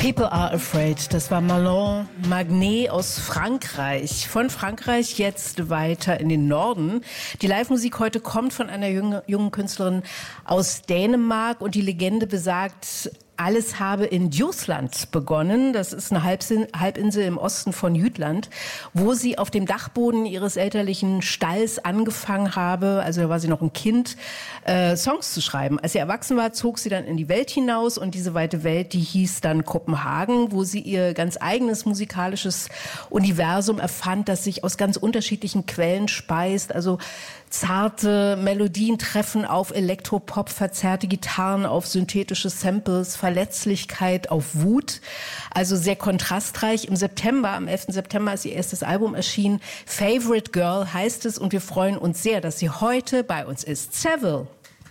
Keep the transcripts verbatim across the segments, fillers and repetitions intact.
People Are Afraid, das war Manon Magnet aus Frankreich. Von Frankreich jetzt weiter in den Norden. Die Live-Musik heute kommt von einer jungen, jungen Künstlerin aus Dänemark und die Legende besagt, alles habe in Djursland begonnen. Das ist eine Halbinsel im Osten von Jütland, wo sie auf dem Dachboden ihres elterlichen Stalls angefangen habe, also da war sie noch ein Kind, äh, Songs zu schreiben. Als sie erwachsen war, zog sie dann in die Welt hinaus und diese weite Welt, die hieß dann Kopenhagen, wo sie ihr ganz eigenes musikalisches Universum erfand, das sich aus ganz unterschiedlichen Quellen speist. Also zarte Melodien treffen auf Elektropop, verzerrte Gitarren auf synthetische Samples, Verletzlichkeit auf Wut. Also sehr kontrastreich. Im September, am elften September ist ihr erstes Album erschienen. Favorite Girl heißt es und wir freuen uns sehr, dass sie heute bei uns ist. Seville.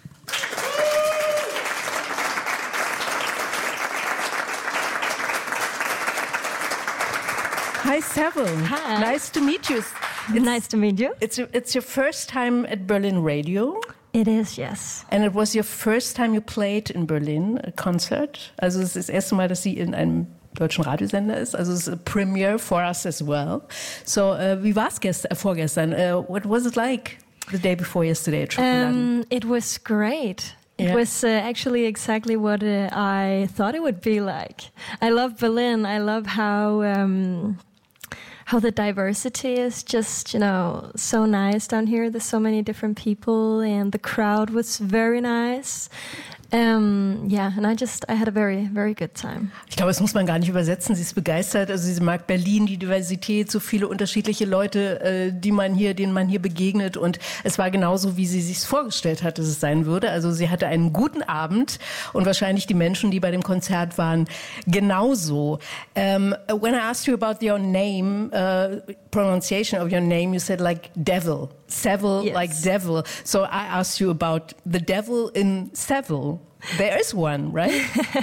Hi, Seville. Hi. Nice to meet you. It's, nice to meet you. It's it's your first time at Berlin Radio. It is, yes. And it was your first time you played in Berlin, a concert. Also es ist das erste Mal, dass sie in einem deutschen Radiosender ist. Also es ist a premiere for us as well. So, uh, wie war es gest- äh, vorgestern? Uh, what was it like the day before yesterday at Um, it was great. It Yeah. was uh, actually exactly what uh, I thought it would be like. I love Berlin. I love how... Um, how the diversity is just, you know, so nice down here. There's so many different people and the crowd was very nice. Um, yeah, and I just, I had a very, very good time. Ich glaube, das muss man gar nicht übersetzen. Sie ist begeistert. Also sie mag Berlin, die Diversität, so viele unterschiedliche Leute, äh, die man hier, denen man hier begegnet. Und es war genauso, wie sie sich vorgestellt hat, dass es sein würde. Also sie hatte einen guten Abend und wahrscheinlich die Menschen, die bei dem Konzert waren, genauso. Um, when I asked you about your name, uh, pronunciation of your name, you said like devil. Seville, Yes. like devil. So I asked you about the devil in Seville. There is one, right?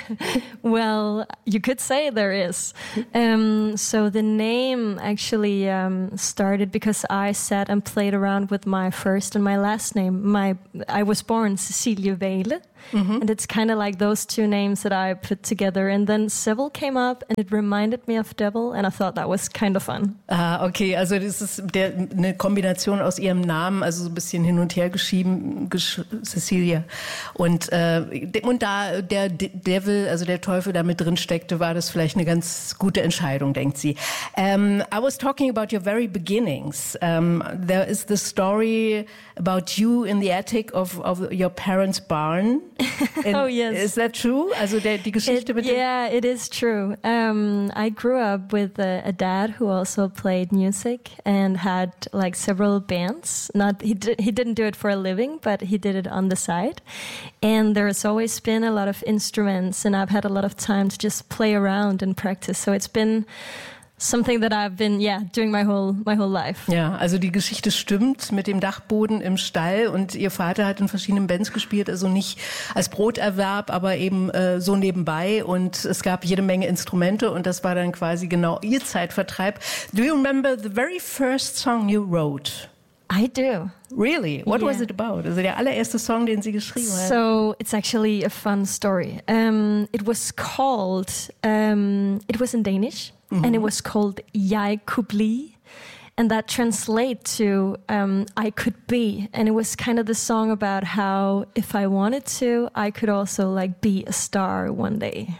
Well, you could say there is. Um, so the name actually um, started because I sat and played around with my first and my last name. My I was born Cecilie Weile, mm-hmm. and it's kind of like those two names that I put together. And then Seville came up, and it reminded me of devil, and I thought that was kind of fun. Ah, okay, also das ist der, eine Kombination aus ihrem Namen, also so ein bisschen hin und her geschieben, gesch- Cecilia. Und äh, Und da der Devil, also der Teufel da mit drin steckte, war das vielleicht eine ganz gute Entscheidung, denkt sie. Um, I was talking about your very beginnings. Um, there is the story about you in the attic of, of your parents' barn. And oh, yes. Is that true? Also der, die Geschichte it, mit Yeah, it is true. Um, I grew up with a, a dad who also played music and had like several bands. Not he did, he didn't do it for a living, but he did it on the side. And there's always been a lot of instruments, and I've had a lot of time to just play around and practice. So it's been something that I've been, yeah, doing my whole my whole life. Ja, also die Geschichte stimmt mit dem Dachboden im Stall und ihr Vater hat in verschiedenen Bands gespielt, also nicht als Broterwerb, aber eben äh, so nebenbei und es gab jede Menge Instrumente und das war dann quasi genau ihr Zeitvertreib. Do you remember the very first song you wrote? I do. Really? What Yeah. was it about? Also der allererste Song, den sie geschrieben hat. So it's actually a fun story. Um, it was called, um, it was in Danish, mm-hmm. and it was called Jeg kunne blive. And that translates to um, I could be. And it was kind of the song about how if I wanted to, I could also like be a star one day.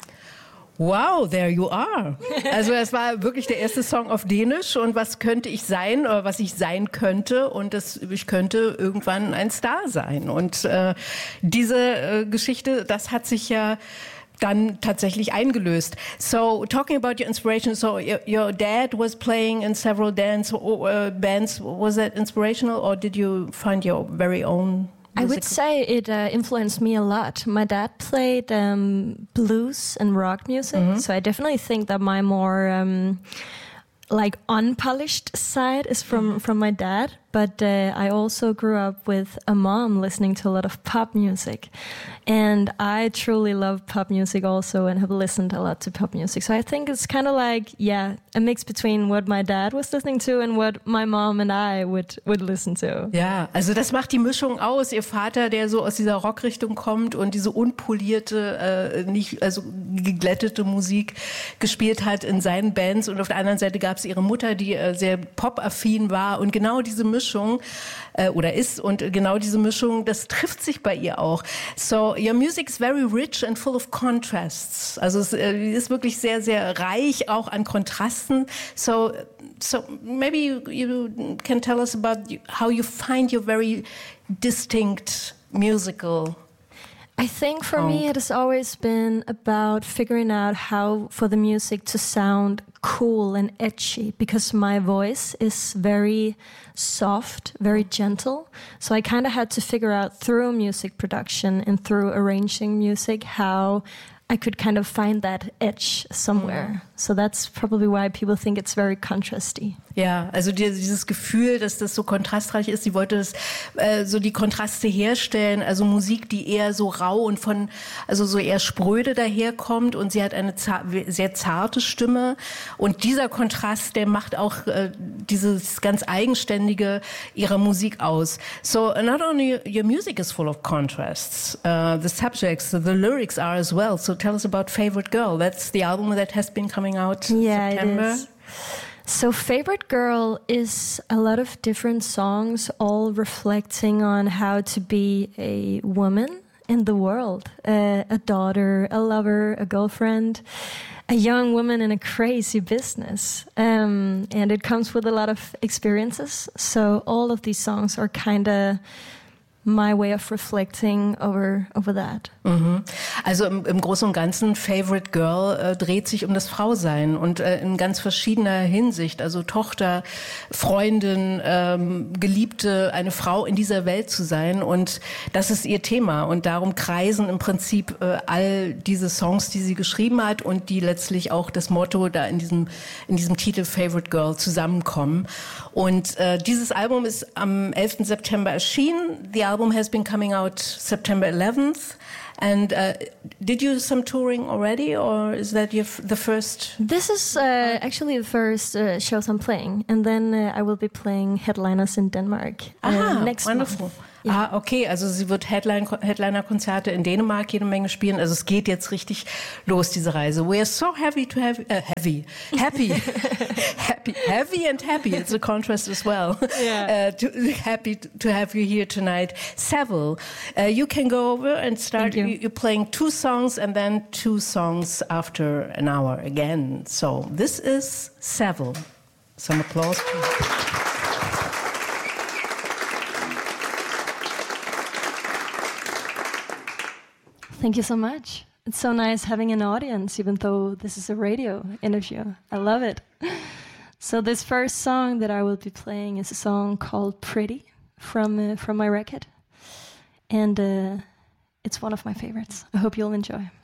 Wow, there you are. Also das war wirklich der erste Song auf Dänisch und was könnte ich sein oder was ich sein könnte und das, ich könnte irgendwann ein Star sein. Und äh, diese äh, Geschichte, das hat sich ja dann tatsächlich eingelöst. So, talking about your inspiration, so your, your dad was playing in several dance uh, bands. Was that inspirational or did you find your very own? I would say it uh, influenced me a lot. My dad played um, blues and rock music, mm-hmm. so I definitely think that my more um, like unpolished side is from, from my dad, but uh, I also grew up with a mom listening to a lot of pop music. And I truly love pop music also and have listened a lot to pop music. So I think it's kind of like, yeah, a mix between what my dad was listening to and what my mom and I would, would listen to. Ja, also das macht die Mischung aus. Ihr Vater, der so aus dieser Rockrichtung kommt und diese unpolierte, äh, nicht, also geglättete Musik gespielt hat in seinen Bands. Und auf der anderen Seite gab es ihre Mutter, die äh, sehr pop-affin war. Und genau diese Mischung, äh, oder ist, und genau diese Mischung, das trifft sich bei ihr auch. So, your music is very rich and full of contrasts. Also es äh, ist wirklich sehr, sehr reich, auch an Kontrasten. So, so maybe you, you can tell us about how you find your very distinct musical. I think for oh. me it has always been about figuring out how for the music to sound cool and edgy, because my voice is very soft, very gentle. So I kind of had to figure out through music production and through arranging music how I could kind of find that edge somewhere. So that's probably why people think it's very contrasty. Ja, also dieses Gefühl, dass das so kontrastreich ist, sie wollte das, äh, so die Kontraste herstellen, also Musik, die eher so rau und von, also so eher spröde daherkommt, und sie hat eine zar- sehr zarte Stimme, und dieser Kontrast, der macht auch äh, dieses ganz Eigenständige ihrer Musik aus. So not only your music is full of contrasts, uh, the subjects, the lyrics are as well. So tell us about Favorite Girl. That's the album that has been coming out yeah, September. It is. So Favorite Girl is a lot of different songs, all reflecting on how to be a woman in the world, uh, a daughter, a lover, a girlfriend, a young woman in a crazy business. Um, and it comes with a lot of experiences. So all of these songs are kind of my way of reflecting over over that. Mhm. Also im, im Großen und Ganzen, Favorite Girl äh, dreht sich um das Frausein, und äh, in ganz verschiedener Hinsicht. Also Tochter, Freundin, ähm, Geliebte, eine Frau in dieser Welt zu sein, und das ist ihr Thema. Und darum kreisen im Prinzip äh, all diese Songs, die sie geschrieben hat, und die letztlich auch das Motto da in diesem in diesem Titel Favorite Girl zusammenkommen. Und äh, dieses Album ist am elften September erschienen. The album has been coming out September eleventh. And uh, did you do some touring already, or is that your f- the first? This is uh, actually the first uh, shows I'm playing, and then uh, I will be playing headliners in Denmark uh, Aha, next wonderful. month. Ja. Ah, okay, also sie wird Headline, Headliner-Konzerte in Dänemark jede Menge spielen. Also es geht jetzt richtig los, diese Reise. We are so happy to have, uh, heavy, happy, happy, heavy and happy. It's a contrast as well. Yeah. Uh, to, happy to have you here tonight. Seville, uh, you can go over and start. You. You're playing two songs and then two songs after an hour again. So this is Seville. Some applause, please. Thank you so much. It's so nice having an audience, even though this is a radio interview. I love it. So this first song that I will be playing is a song called Pretty from uh, from my record. And uh, it's one of my favorites. I hope you'll enjoy.